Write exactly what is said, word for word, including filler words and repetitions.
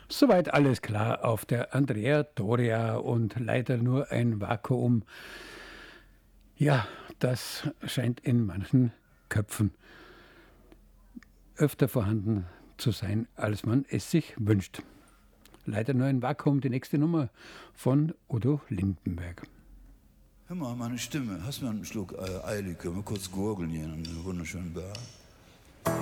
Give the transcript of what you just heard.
Soweit alles klar auf der Andrea Doria und leider nur ein Vakuum. Ja, das scheint in manchen Köpfen öfter vorhanden zu sein, als man es sich wünscht. Leider nur ein Vakuum, die nächste Nummer von Udo Lindenberg. Hör mal, meine Stimme. Hast du mal einen Schluck äh, Eierlikör? Mal kurz gurgeln hier in einem wunderschönen Bar.